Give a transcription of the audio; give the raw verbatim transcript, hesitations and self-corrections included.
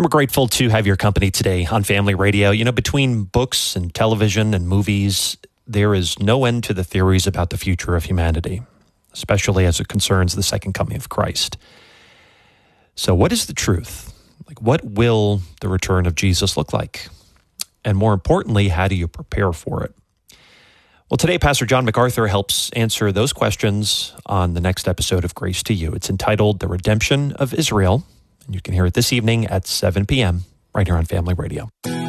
And we're grateful to have your company today on Family Radio. You know, between books and television and movies, there is no end to the theories about the future of humanity, especially as it concerns the second coming of Christ. So what is the truth? Like, what will the return of Jesus look like? And more importantly, how do you prepare for it? Well, today, Pastor John MacArthur helps answer those questions on the next episode of Grace to You. It's entitled The Redemption of Israel, and you can hear it this evening at seven p.m. right here on Family Radio.